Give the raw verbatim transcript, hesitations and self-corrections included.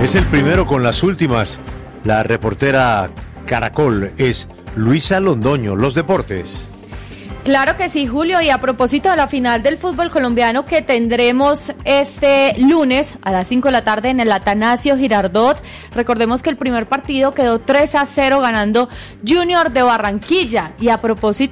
Es el primero con las últimas. La reportera Caracol es Luisa Londoño. Los deportes. Claro que sí, Julio, y a propósito de la final del fútbol colombiano que tendremos este lunes a las cinco de la tarde en el Atanasio Girardot, recordemos que el primer partido quedó tres a cero ganando Junior de Barranquilla, y a propósito